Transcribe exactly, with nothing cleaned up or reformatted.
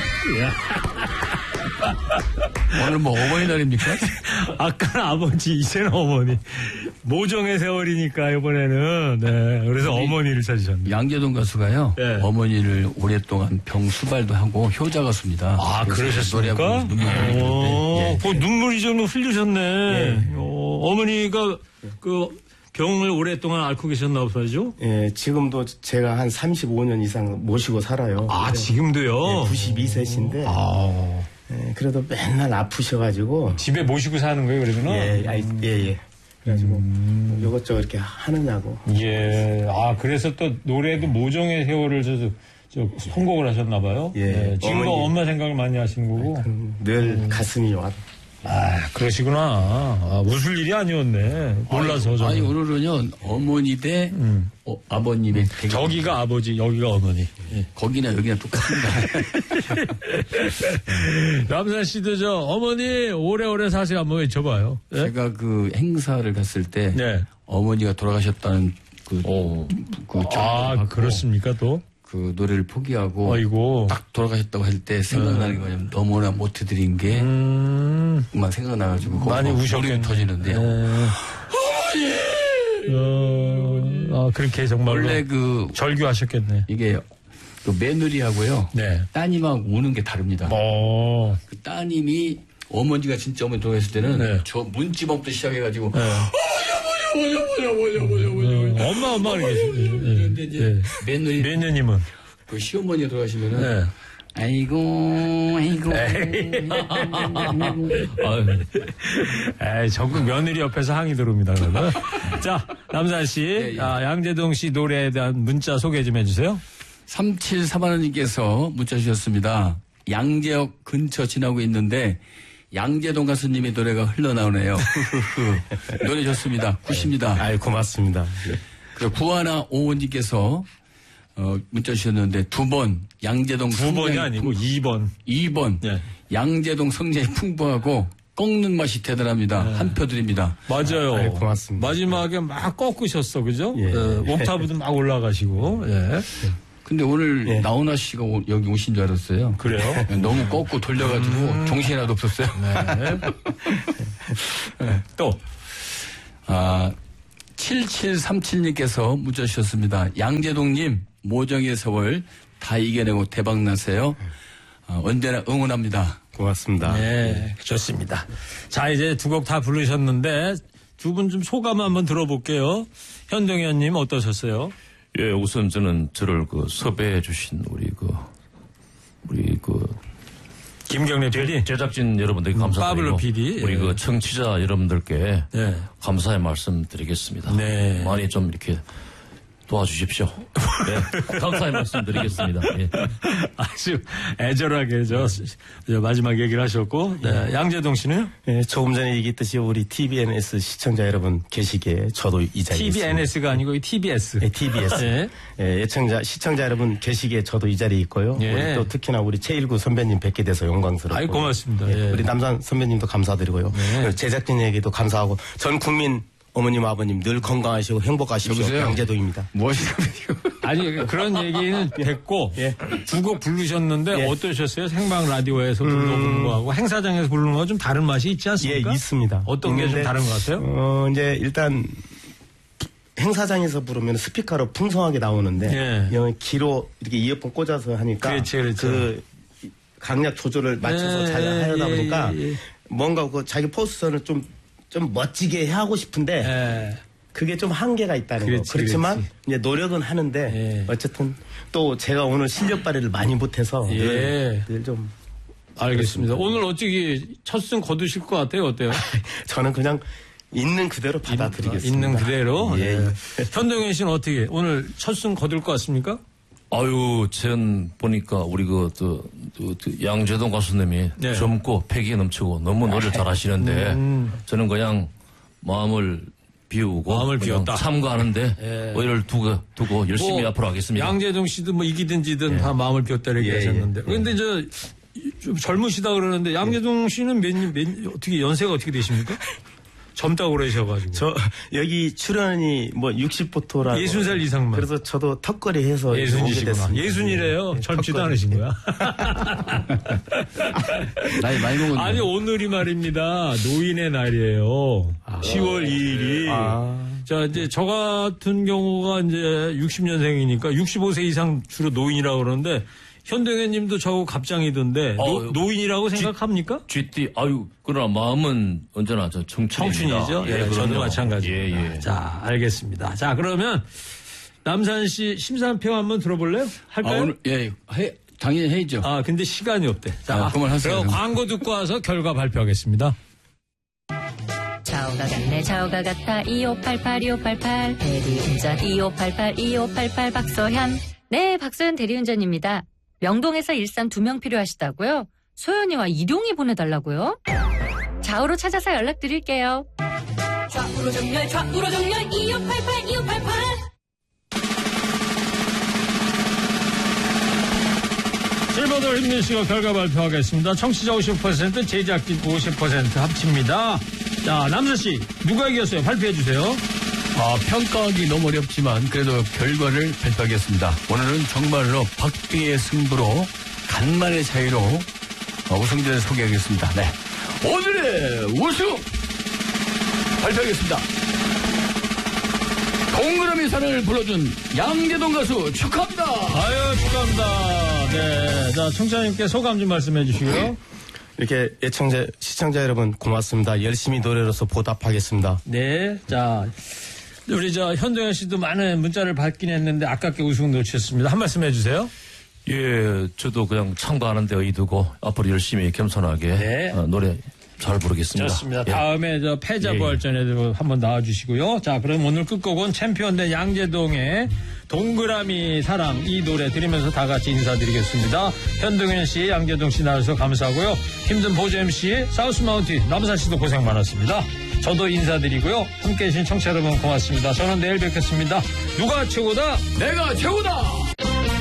오늘 뭐 어머니 날입니까? 아까는 아버지, 이제는 어머니. 모종의 세월이니까 이번에는. 네. 그래서 어머니를 찾으셨네요. 양재동 가수가요. 네. 어머니를 오랫동안 병수발도 하고 효자 가수입니다. 아, 그러셨습니까? 눈물 어, 그 눈물이 좀 흘리셨네. 네. 어, 어머니가 그 병을 오랫동안 앓고 계셨나 보죠? 예, 지금도 제가 한 삼십오 년 이상 모시고 살아요. 아, 지금도요? 네, 구십이 세신데. 아. 예, 그래도 맨날 아프셔가지고. 집에 모시고 사는 거예요, 그러면은? 예, 아이, 예, 예. 그래가지고 음. 이것저것 이렇게 하느냐고. 예. 아, 그래서 또 노래도 모종의 세월을 저, 저 선곡을 하셨나 봐요? 예. 예. 지금도 어머니. 엄마 생각을 많이 하시는 거고? 아이, 늘 음. 가슴이 와. 아, 그러시구나. 아, 웃을 일이 아니었네. 몰라서. 아니, 저는. 아니 오늘은요, 어머니 대 음. 어, 아버님의. 음. 저기가 아버지, 여기가 어머니. 예. 거기나 여기나 똑같습니다. 남산 씨도 저, 어머니, 오래오래 사세요. 한번 외쳐봐요. 예? 제가 그 행사를 갔을 때. 네. 어머니가 돌아가셨다는 그. 오. 그 아, 그렇습니까, 또? 그 노래를 포기하고 아이고. 딱 돌아가셨다고 할 때 생각나는 거 음. 너무나 못 해드린 게 음. 만 생각나가지고 많이 우셨겠네. 터지는데요. 어머니. 어, 아 그렇게 정말 원래 그 절규하셨겠네. 이게 그 며느리하고요. 네. 따님하고 우는 게 다릅니다. 어. 그 따님이 어머니가 진짜 어머니 돌아가셨을 때는 네. 저 문지방부터 시작해가지고. 네. 뭐냐 뭐냐 뭐냐 뭐냐 뭐냐 뭐냐 엄마 엄마 이렇게 그런데 이제 며느리 며느님은 그 시어머니가 돌아가시면은 네. 아이고 아이고 에이 전국 며느리 옆에서 항의 들어옵니다. 자 남산 씨 예, 예. 아, 양재동 씨 노래에 대한 문자 소개 좀 해주세요. 삼칠삼 번님께서 문자 주셨습니다. 양재역 근처 지나고 있는데 양재동 가수님의 노래가 흘러나오네요. 노래 좋습니다. 굿입니다. 아이, 고맙습니다. 그 구하나 오원님께서 어, 문자 주셨는데 두 번 양재동 두 번이 아니고 풍... 이 번. 이 번. 네. 양재동 성장이 풍부하고 꺾는 맛이 대단합니다. 네. 한 표 드립니다. 맞아요. 아이, 고맙습니다. 마지막에 막 꺾으셨어, 그죠? 예. 어, 옥타브도 막 올라가시고. 예. 근데 오늘 예. 나훈아 씨가 오, 여기 오신 줄 알았어요. 그래요? 너무 꺾고 돌려가지고 음. 정신이 하나도 없었어요. 네. 네. 또 아, 칠칠삼칠님께서 문자 주셨습니다. 양재동님 모정의 세월 다 이겨내고 대박나세요. 아, 언제나 응원합니다. 고맙습니다. 네, 좋습니다. 자, 이제 두 곡 다 부르셨는데 두 분 좀 소감 한번 들어볼게요. 현동현님 어떠셨어요? 예, 우선 저는 저를 그 섭외해 주신 우리 그 우리 그 김경래 피디 제작진 여러분들께 감사드리고 피디 우리 예. 그 청취자 여러분들께 예. 감사의 말씀드리겠습니다. 네. 많이 좀 이렇게 도와주십시오. 네, 감사의 말씀드리겠습니다. 예. 아주 애절하게 저, 저 마지막 얘기를 하셨고 네. 양재동 씨는요? 네, 조금 전에 얘기했듯이 우리 티비엔에스 시청자 여러분 계시기에 저도 이 자리에 티비엔에스가 아니고 티비에스. 네, 티비에스. 네. 네, 애청자 시청자 여러분 계시기에 저도 이 자리에 있고요. 예. 우리 또 특히나 우리 제일구 선배님 뵙게 돼서 영광스럽고. 아이 고맙습니다. 네, 예. 우리 남산 선배님도 감사드리고요. 네. 제작진에게도 감사하고 전 국민 어머님, 아버님 늘 건강하시고 행복하십시오. 양재동입니다. 무엇이죠? 아니 그런 얘기는 됐고 예. 두 곡 부르셨는데 예. 어떠셨어요? 생방 라디오에서 부르는 음. 거하고 행사장에서 부르는 거 좀 다른 맛이 있지 않습니까? 예, 있습니다. 어떤 게 좀 다른 것 같아요? 어, 이제 일단 행사장에서 부르면 스피커로 풍성하게 나오는데 예. 여기 귀로 이렇게 이어폰 꽂아서 하니까 그렇지, 그렇지. 그 강약 조절을 맞춰서 예, 잘 하다 보니까 예, 예. 뭔가 그 자기 포스터는 좀 좀 멋지게 하고 싶은데 예. 그게 좀 한계가 있다는 그렇지, 거. 그렇지만 그렇지. 이제 노력은 하는데 예. 어쨌든 또 제가 오늘 실력 발휘를 많이 못해서 예. 늘 좀 알겠습니다. 오늘 어찌 첫 승 거두실 것 같아요? 어때요? 저는 그냥 있는 그대로 받아들이겠습니다. 있는 그대로. 예. 예. 현동현 씨는 어떻게 오늘 첫 승 거둘 것 같습니까? 아유, 전 보니까 우리 그, 저, 저, 저 양재동 가수님이 네. 젊고 패기 넘치고 너무 노래 잘하시는데 음. 저는 그냥 마음을 비우고 마음을 그냥 비웠다. 참가하는데 예. 오히려 두고, 두고 열심히 뭐 앞으로 하겠습니다. 양재동 씨도 뭐 이기든 지든 예. 다 마음을 비웠다 이렇게 예, 하셨는데. 예. 그런데 저 좀 젊으시다 그러는데 양재동 씨는 몇, 몇, 어떻게 연세가 어떻게 되십니까? 젊다고 그러셔가지고. 저 여기 출연이 뭐 육십 보토라. 예순 살 이상만. 그래서 저도 턱걸이 해서 예순이시구나. 예순이래요. 네, 젊지도 턱걸이. 않으신 거야. 나이 많이 먹었네. 아니 오늘이 말입니다. 노인의 날이에요. 아, 시월 이일이. 아. 자 이제 저 같은 경우가 이제 육십 년생이니까 육십오 세 이상 주로 노인이라고 그러는데 현동현님도 저하고 갑장이던데 어, 노, 노인이라고 생각합니까? 쥐띠 아유 그러나 마음은 언제나 저 청춘입니다. 청춘이죠. 예, 그럼요. 저도 마찬가지. 예, 예. 자 알겠습니다. 자 그러면 남산 씨 심사평 한번 들어볼래요? 할까요? 아, 오늘, 예, 해, 당연히 해야죠. 아, 근데 시간이 없대. 자, 아, 그만하세요. 그럼 광고 듣고 와서 결과 발표하겠습니다. 좌우가 같네 좌우가 같아 이오팔팔 이오팔팔 대리운전 이오팔팔 이오팔팔 박소현. 네, 박소현 대리운전입니다. 명동에서 일산 두 명 필요하시다고요? 소연이와 이룡이 보내달라고요? 좌우로 찾아서 연락드릴게요. 좌우로 정렬 좌우로 정렬 이오팔팔 이오팔팔. 실버돌 힘내시고 결과 발표하겠습니다. 청취자 오십 퍼센트, 제작진 오십 퍼센트 합칩니다. 자, 남수 씨, 누가 이겼어요? 발표해 주세요. 아, 평가하기 너무 어렵지만 그래도 결과를 발표하겠습니다. 오늘은 정말로 박빙의 승부로 간만의 차이로 어, 우승자를 소개하겠습니다. 네, 오늘의 우승 발표하겠습니다. 동그라미 산을 불러준 양재동 가수 축하합니다. 아유, 축하합니다. 네, 자, 청취자님께 소감 좀 말씀해 주시고요. 이렇게 애청자, 시청자 여러분 고맙습니다. 열심히 노래로서 보답하겠습니다. 네, 자, 우리 저 현동현 씨도 많은 문자를 받긴 했는데 아깝게 우승 놓쳤습니다. 한 말씀 해주세요. 예, 저도 그냥 참가하는 데 의두고 앞으로 열심히 겸손하게 네. 어, 노래 잘 부르겠습니다. 좋습니다. 예. 다음에 저 패자 예, 예. 부활전에도 한번 나와주시고요. 자, 그럼 오늘 끝곡은 챔피언된 양재동의 동그라미 사랑 이 노래 들으면서 다 같이 인사드리겠습니다. 현동현 씨, 양재동 씨 나와주셔서 감사하고요. 힘든 보조 엠씨, 사우스마운틴 남산 씨도 고생 많았습니다. 저도 인사드리고요. 함께해 주신 청취자 여러분 고맙습니다. 저는 내일 뵙겠습니다. 누가 최고다? 내가 최고다.